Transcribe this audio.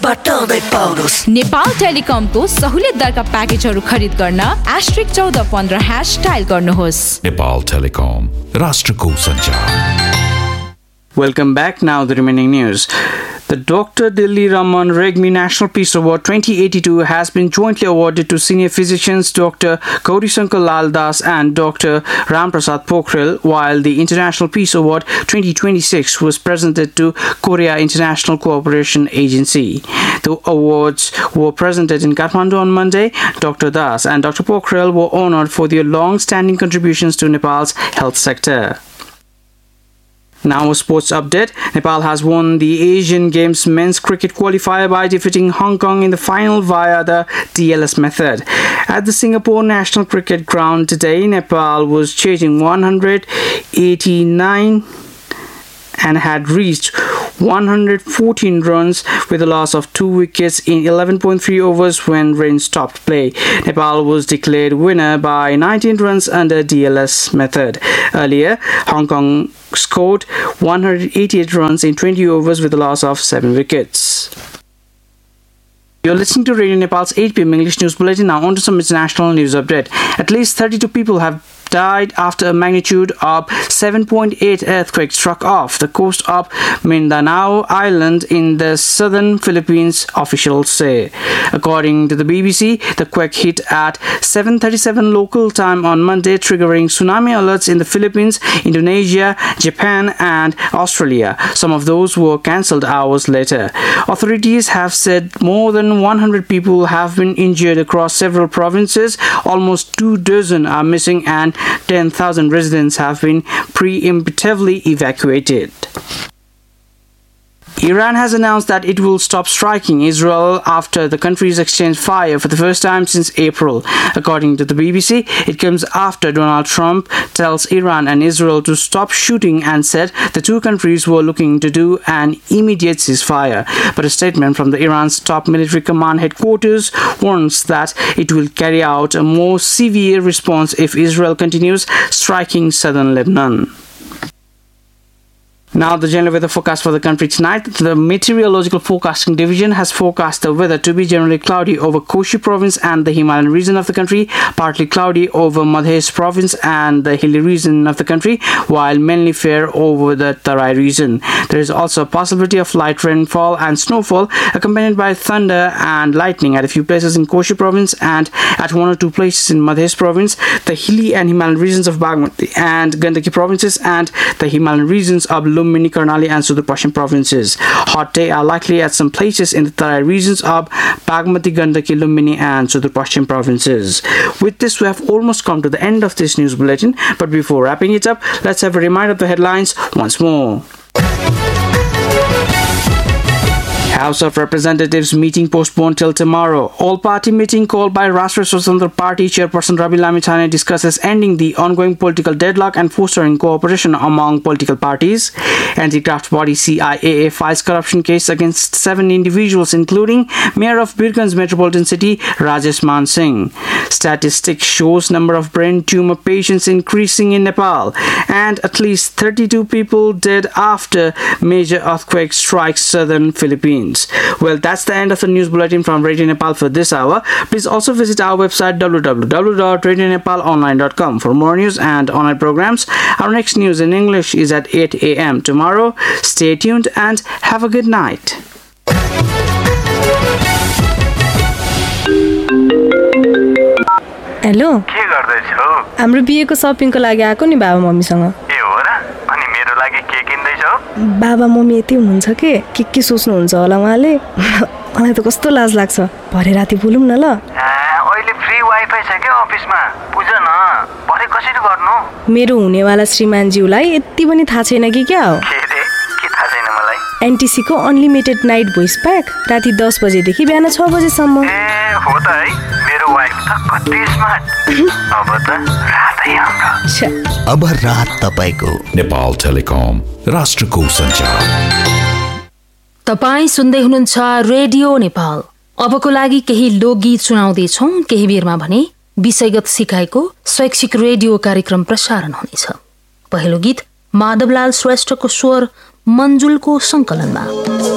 पटाउँदै पाउनुस्। नेपाल टेलिकमको सहुलियत दरका प्याकेजहरू खरिद गर्न *1415# डायल गर्नुहोस्। Nepal Telecom, राष्ट्रको सञ्चार। Welcome back. Now the remaining news. The Dr. Dilli Raman Regmi National Peace Award 2082 has been jointly awarded to senior physicians Dr. Gaurisankar Lal Das and Dr. Ram Prasad Pokhrel, while the International Peace Award 2026 was presented to Korea International Cooperation Agency. The awards were presented in Kathmandu on Monday. Dr. Das and Dr. Pokhrel were honored for their long-standing contributions to Nepal's health sector. Now a sports update. Nepal has won the Asian Games men's cricket qualifier by defeating Hong Kong in the final via the DLS method. At the Singapore National Cricket Ground today, Nepal was chasing 189 and had reached 114 runs with a loss of 2 wickets in 11.3 overs when rain stopped play. Nepal was declared winner by 19 runs under DLS method. Earlier, Hong Kong scored 188 runs in 20 overs with a loss of 7 wickets. You're listening to Radio Nepal's 8 p.m. English News Bulletin. Now on to some international news update. At least 32 people have died after a magnitude of 7.8 earthquake struck off the coast of Mindanao Island in the southern Philippines, officials say. According to the BBC, the quake hit at 7:37 local time on Monday, triggering tsunami alerts in the Philippines, Indonesia, Japan and Australia. Some of those were cancelled hours later. Authorities have said more than 100 people have been injured across several provinces. Almost 24 are missing and 10,000 residents have been preemptively evacuated. Iran has announced that it will stop striking Israel after the countries exchanged fire for the first time since April. According to the BBC, it comes after Donald Trump tells Iran and Israel to stop shooting and said the two countries were looking to do an immediate ceasefire. But a statement from the Iran's top military command headquarters warns that it will carry out a more severe response if Israel continues striking southern Lebanon. Now the general weather forecast for the country tonight. The Meteorological Forecasting Division has forecast the weather to be generally cloudy over Koshi province and the Himalayan region of the country, partly cloudy over Madhya province and the hilly region of the country, while mainly fair over the Tarai region. There is also a possibility of light rainfall and snowfall accompanied by thunder and lightning at a few places in Koshi province and at 1 or 2 places in Madhya province, the hilly and Himalayan regions of Bagmati and Gandaki provinces and the Himalayan regions of Lumbini, Karnali and Sudur Pashchim provinces. Hot day are likely at some places in the Tarai regions of Bagmati, Gandaki, Lumbini and Sudur Pashchim provinces. With this, we have almost come to the end of this news bulletin, but before wrapping it up, let's have a reminder of the headlines once more. House of Representatives meeting postponed till tomorrow. All-party meeting called by Rashtriya Swatantra Party Chairperson Ravi Lamitane discusses ending the ongoing political deadlock and fostering cooperation among political parties. Anti-graft body CIAA files corruption case against 7 individuals, including Mayor of Birgunj Metropolitan City Rajesh Man Singh. Statistics shows number of brain tumor patients increasing in Nepal, and at least 32 people dead after major earthquake strikes southern Philippines. Well, that's the end of the news bulletin from Radio Nepal for this hour. Please also visit our website www.radionepalonline.com for more news and online programs. Our next news in English is at 8 a.m. tomorrow. Stay tuned and have a good night. Hello के गर्दैछौ? हाम्रो बिहेको सपिङको लागि आएको नि बाबा मम्मीसँग। ए हो र? अनि मेरो लागि के किन्दैछौ? बाबा मम्मी यति हुनुहुन्छ के सोच्नुहुन्छ होला उहाँले। मलाई त कस्तो लाज लाग्छ। भरे राति बोलौँ न ल। अहिले फ्री वाइफाई छ के अफिसमा? बुझ न, भरे कसरी गर्नु? मेरो हुनेवाला श्रीमानज्यूलाई यति पनि थाहा छैन कि क्या हो? के रे? के थाहा छैन मलाई? एनटीसी को अनलिमिटेड नाइट भोइस प्याक राति 10 बजेदेखि बिहान 6 बजेसम्म। ए हो त है, मेरो वाइफ त कति स्मार्ट। अब त रातै हाम्रो। अब रात तपाईको। नेपाल टेलिकम, राष्ट्रको सञ्चार। तपाई सुन्दै हुनुहुन्छ रेडियो नेपाल। अबको लागि केही लोकगीत सुनाउँदै छौं। केही बेरमा भने विषयगत सिकाइको शैक्षिक रेडियो कार्यक्रम प्रसारण हुनेछ। पहिलो गीत माधवलाल श्रेष्ठको स्वर मन्जुलको संकलनमा।